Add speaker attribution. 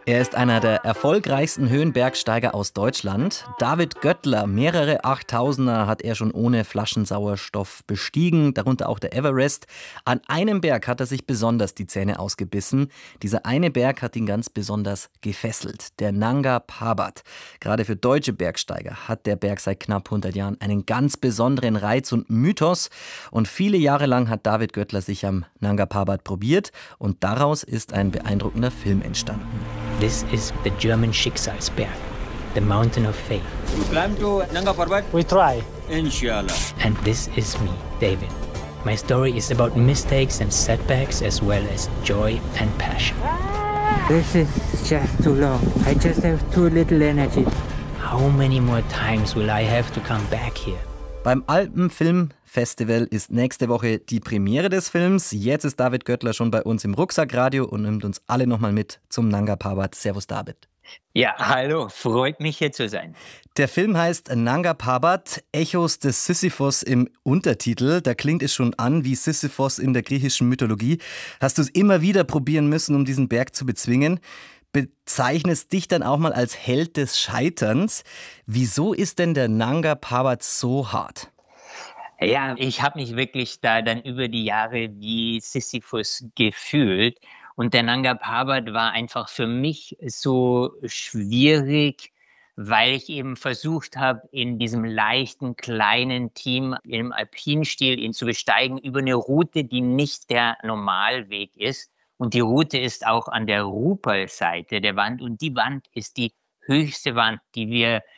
Speaker 1: Er ist einer der erfolgreichsten Höhenbergsteiger aus Deutschland. David Göttler, mehrere Achttausender hat er schon ohne Flaschensauerstoff bestiegen, darunter auch der Everest. An einem Berg hat er sich besonders die Zähne ausgebissen. Dieser eine Berg hat ihn ganz besonders gefesselt, der Nanga Parbat. Gerade für deutsche Bergsteiger hat der Berg seit knapp 100 Jahren einen ganz besonderen Reiz und Mythos. Und viele Jahre lang hat David Göttler sich am Nanga Parbat probiert und daraus ist ein beeindruckender Film entstanden.
Speaker 2: This is the German Schicksalsberg, the mountain of fate.
Speaker 3: You climb to Nanga Parbat?
Speaker 2: We try.
Speaker 3: Inshallah.
Speaker 2: And this is me, David. My story is about mistakes and setbacks as well as joy and passion.
Speaker 4: This is just too long. I just have too little energy.
Speaker 2: How many more times will I have to come back here?
Speaker 1: Beim Alpenfilmfestival ist nächste Woche die Premiere des Films. Jetzt ist David Göttler schon bei uns im Rucksackradio und nimmt uns alle nochmal mit zum Nanga Parbat. Servus David.
Speaker 2: Ja, hallo, freut mich hier zu sein.
Speaker 1: Der Film heißt Nanga Parbat, Echos des Sisyphos im Untertitel. Da klingt es schon an wie Sisyphos in der griechischen Mythologie. Hast du es immer wieder probieren müssen, um diesen Berg zu bezwingen? Bezeichnest dich dann auch mal als Held des Scheiterns. Wieso ist denn der Nanga Parbat so hart?
Speaker 2: Ja, ich habe mich wirklich da dann über die Jahre wie Sisyphus gefühlt. Und der Nanga Parbat war einfach für mich so schwierig, weil ich eben versucht habe, in diesem leichten, kleinen Team im Alpinstil ihn zu besteigen über eine Route, die nicht der Normalweg ist. Und die Route ist auch an der Rupal-Seite der Wand. Und die Wand ist die höchste Wand, die wir